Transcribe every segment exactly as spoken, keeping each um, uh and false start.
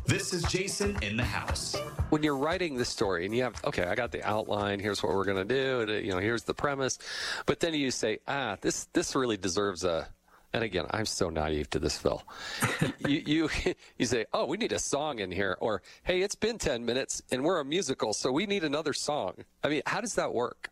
This is Jason in the house. When you're writing the story and you have, okay, I got the outline, here's what we're going to do, and, you know, here's the premise, but then you say, ah, this this really deserves a, and again, I'm so naive to this, Phil. you, you you say, oh, we need a song in here, or, hey, it's been ten minutes and we're a musical, so we need another song. I mean, how does that work?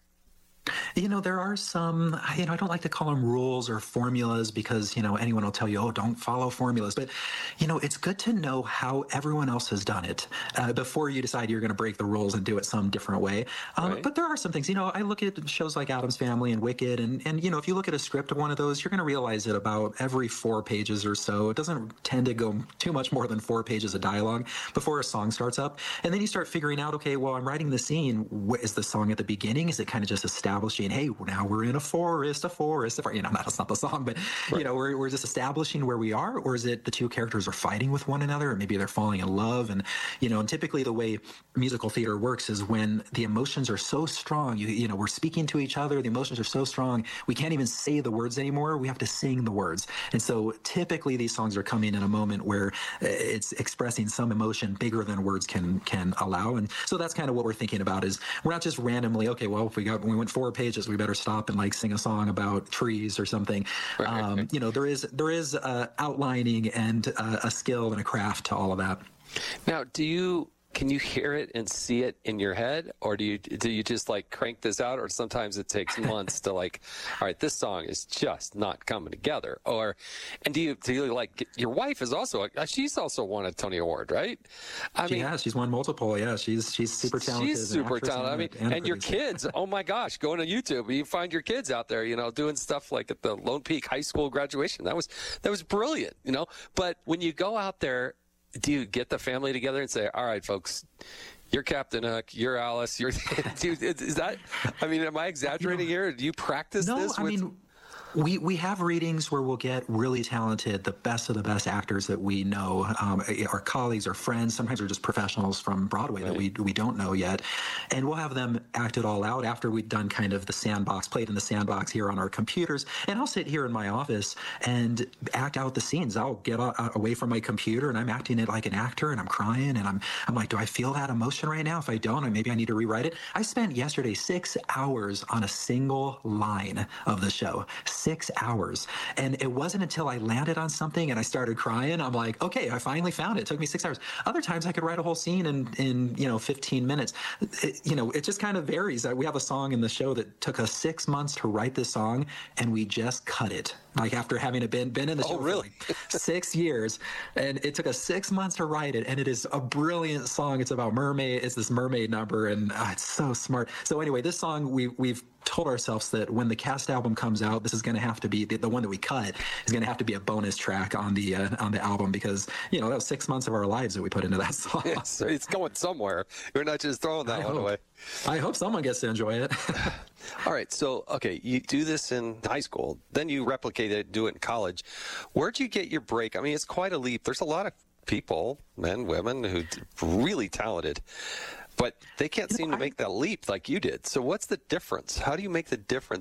You know, there are some, you know, I don't like to call them rules or formulas because, you know, anyone will tell you, oh, don't follow formulas. But, you know, it's good to know how everyone else has done it uh, before you decide you're going to break the rules and do it some different way. Um, Right. But there are some things, you know, I look at shows like Addams Family and Wicked. And, and, you know, if you look at a script of one of those, you're going to realize that about every four pages or so, it doesn't tend to go too much more than four pages of dialogue before a song starts up. And then you start figuring out, okay, well, I'm writing the scene. What is the song at the beginning? Is it kind of just establishing, hey, now we're in a forest, a forest, a forest. You know, that's not the song, but, right. you know, we're, we're just establishing where we are, or is it the two characters are fighting with one another, or maybe they're falling in love? And, you know, and typically the way musical theater works is when the emotions are so strong, you, you know, we're speaking to each other, the emotions are so strong, we can't even say the words anymore, we have to sing the words. And so typically these songs are coming in a moment where it's expressing some emotion bigger than words can can allow. And so that's kind of what we're thinking about, is we're not just randomly, okay, well, if we got, we went four pages, we better stop and like sing a song about trees or something. Right, um, right. You know, there is there is uh, outlining and uh, a skill and a craft to all of that. Now, do you can you hear it and see it in your head, or do you do you just like crank this out, or sometimes it takes months to like, all right, this song is just not coming together, or and do you do you like your wife is also she's also won a Tony Award, right? I She mean, has. She's won multiple. Yeah, she's she's super talented. she's super actress talented. I mean, and, and your kids, oh my gosh, going to YouTube, you find your kids out there, you know, doing stuff like at the Lone Peak High School graduation. That was that was brilliant, you know. But when you go out there, do you get the family together and say, all right, folks, you're Captain Hook, you're Alice, you're, dude, is that, I mean, am I exaggerating here? Do you practice no, this? I with... mean, we we have readings where we'll get really talented, the best of the best actors that we know, um, our colleagues or friends. Sometimes they're just professionals from Broadway right. that we we don't know yet, and we'll have them act it all out after we've done kind of the sandbox, played in the sandbox here on our computers. And I'll sit here in my office and act out the scenes. I'll get a, away from my computer and I'm acting it like an actor, and I'm crying, and I'm I'm like, do I feel that emotion right now? If I don't, maybe I need to rewrite it. I spent yesterday six hours on a single line of the show. Six hours. And it wasn't until I landed on something and I started crying, I'm like, okay, I finally found it. It took me six hours. Other times I could write a whole scene in, in you know, fifteen minutes. It, you know, it just kind of varies. We have a song in the show that took us six months to write this song, and we just cut it. Like after having been, been in the show oh, really? for like six years, and it took us six months to write it, and it is a brilliant song. It's about mermaid. It's this mermaid number, and uh, it's so smart. So anyway, this song, we, we've told ourselves that when the cast album comes out, this is going to have to be the, the one that we cut is going to have to be a bonus track on the uh, on the album, because you know that was six months of our lives that we put into that song. Yeah, so it's going somewhere. You're not just throwing that I one hope. away. I hope someone gets to enjoy it. All right, so okay, you do this in high school, then you replicate it, do it in college. Where'd you get your break? I mean, it's quite a leap. There's a lot of people, men, women, who really talented, but they can't seem to make that leap like you did. So what's the difference? How do you make the difference